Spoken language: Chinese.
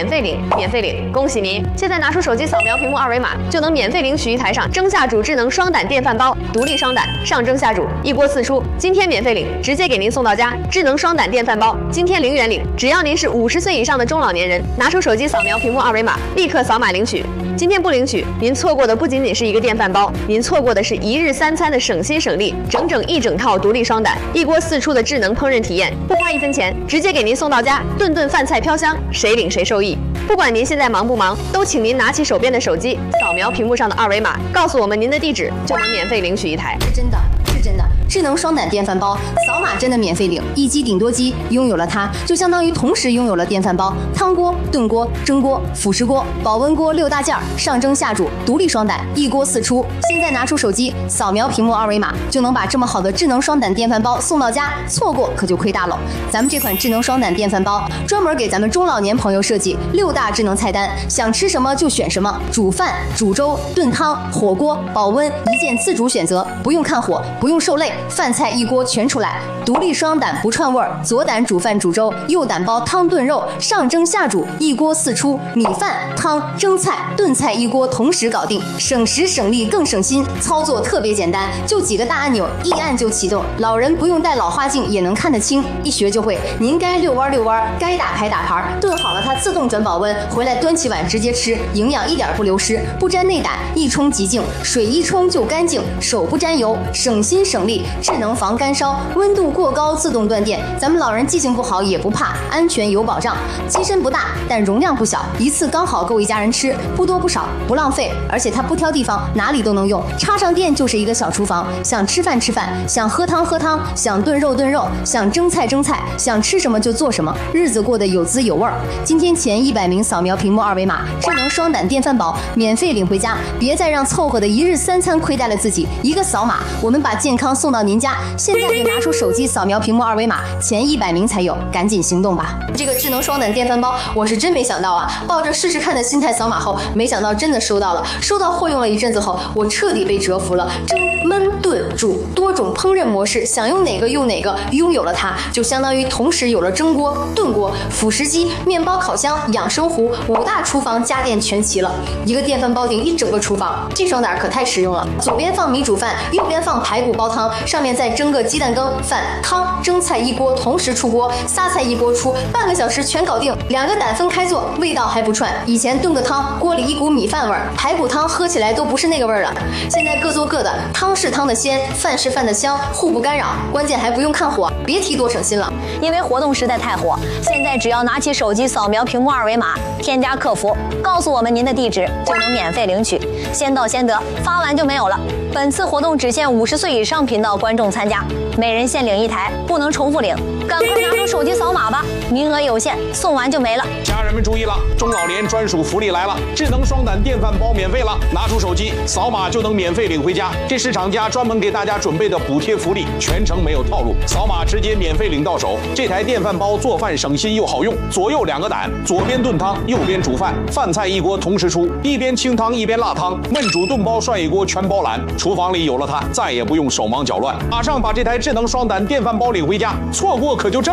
免费领，免费领！恭喜您！现在拿出手机扫描屏幕二维码，就能免费领取一台上蒸下煮智能双胆电饭煲，独立双胆，上蒸下煮，一锅四出。今天免费领，直接给您送到家。智能双胆电饭煲，今天0元领，只要您是50岁以上的中老年人，拿出手机扫描屏幕二维码，立刻扫码领取。今天不领取，您错过的不仅仅是一个电饭煲，您错过的是一日3餐的省心省力，整一整套独立双胆，一锅四出的智能烹饪体验，不花1分钱，直接给您送到家，顿顿饭菜飘香，谁领谁受益。不管您现在忙不忙，都请您拿起手边的手机，扫描屏幕上的二维码，告诉我们您的地址，就能免费领取一台。 是真的。智能双胆电饭煲，扫码真的免费领，一机顶多机，拥有了它，就相当于同时拥有了电饭煲、汤锅、炖锅、蒸锅、辅食锅、保温锅6大件，上蒸下煮，独立双胆，一锅四出。现在拿出手机，扫描屏幕二维码，就能把这么好的智能双胆电饭煲送到家，错过可就亏大了。咱们这款智能双胆电饭煲，专门给咱们中老年朋友设计6大智能菜单，想吃什么就选什么，煮饭、煮粥、炖汤、火锅、保温，一键自主选择，不用看火，不用受累。饭菜一锅全出来，独立双胆不串味儿，左胆煮饭煮粥，右胆煲汤炖肉，上蒸下煮，一锅四出，米饭、汤、蒸菜、炖菜一锅同时搞定，省时省力更省心，操作特别简单，就几个大按钮，一按就启动，老人不用戴老花镜也能看得清，一学就会。您该遛弯遛弯，该打牌打牌，炖好了它自动转保温，回来端起碗直接吃，营养一点不流失，不沾内胆，一冲即净，水一冲就干净，手不沾油，省心省力。智能防干烧，温度过高自动断电，咱们老人记性不好也不怕，安全有保障。机身不大，但容量不小，一次刚好够一家人吃，不多不少，不浪费，而且它不挑地方，哪里都能用，插上电就是一个小厨房，想吃饭吃饭，想喝汤喝汤，想炖肉炖肉，想蒸菜蒸菜，想吃什么就做什么，日子过得有滋有味儿。今天前100名扫描屏幕二维码，智能双胆电饭煲免费领回家，别再让凑合的一日3餐亏待了自己，一个扫码，我们把健康送到您家。现在就拿出手机扫描屏幕二维码，前100名才有，赶紧行动吧！这个智能双胆电饭煲，我是真没想到啊！抱着试试看的心态扫码后，没想到真的收到了。收到货用了一阵子后，我彻底被折服了。蒸、焖、炖、煮多种烹饪模式，想用哪个用哪个，拥有了它，就相当于同时有了蒸锅、炖锅、辅食机、面包烤箱、养生壶，5大厨房家电全齐了。一个电饭煲顶一整个厨房，这双胆可太实用了。左边放米煮饭，右边放排骨煲汤，上面再蒸个鸡蛋羹、饭、汤、蒸菜一锅同时出锅，仨菜一锅出，半个小时全搞定。2个胆分开做，味道还不串。以前炖个汤，锅里一股米饭味儿，排骨汤喝起来都不是那个味儿了。现在各做各的，汤是汤的鲜，饭是饭的香，互不干扰。关键还不用看火，别提多省心了。 因为活动实在太火，现在只要拿起手机扫描屏幕二维码，添加客服，告诉我们您的地址，就能免费领取，先到先得，发完就没有了。本次活动只限50岁以上频道观众参加，每人限领1台，不能重复领。赶快拿出手机扫码吧，名额有限，送完就没了。 家人们注意了，中老年专属福利来了，智能双胆电饭煲免费了，拿出手机扫码就能免费领回家。这是厂家专门给大家准备的补贴福利，全程没有套路，扫码直接免费领到手。这台电饭煲做饭省心又好用，左右2个胆，左边炖汤，右边煮饭，饭菜一锅同时出，一边清汤一边辣汤，焖煮炖煲涮一锅全包揽。厨房里有了它，再也不用手忙脚乱。马上把这台智能双胆电饭煲领回家，错过可就真